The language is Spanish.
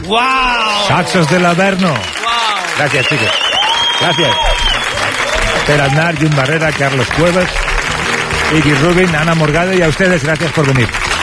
¡Wow! Saxos del Averno. ¡Wow! Gracias, chicos. Gracias. Per Aznar, Jun Barrera, Carlos Cuevas, Iggy Rubin, Ana Morgado, y a ustedes gracias por venir.